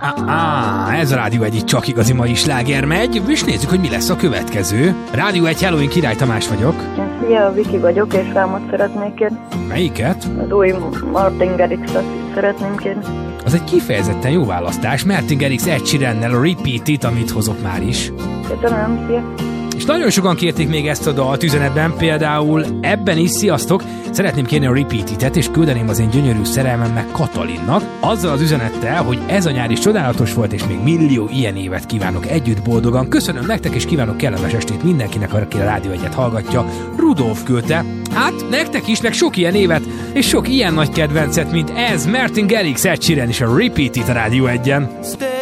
Ez a Rádió 1 itt csak igazi mai sláger megy, és nézzük, hogy mi lesz a következő. Rádió 1, hello, én Király Tamás vagyok. Szia, Viki vagyok, és számot szeretnék kérni. Melyiket? Az új Martin Garrixot szeretném kérni. Az egy kifejezetten jó választás. Martin Garrix Ed Sheerannel a Repeat It, amit hozok már is. Köszönöm, szia. És nagyon sokan kérték még ezt a dalt üzenetben, például ebben is, sziasztok, szeretném kérni a Repeat It-et, és küldeném az én gyönyörű szerelmemnek, Katalinnak, azzal az üzenettel, hogy ez a nyár is csodálatos volt, és még millió ilyen évet kívánok együtt boldogan. Köszönöm nektek, és kívánok kellemes estét mindenkinek, aki a Rádió 1-et hallgatja. Rudolf küldte. Hát, nektek is, meg sok ilyen évet, és sok ilyen nagy kedvencet, mint ez, Martin Garrix, Ed Sheeran és a Repeat It a Rádió 1-en.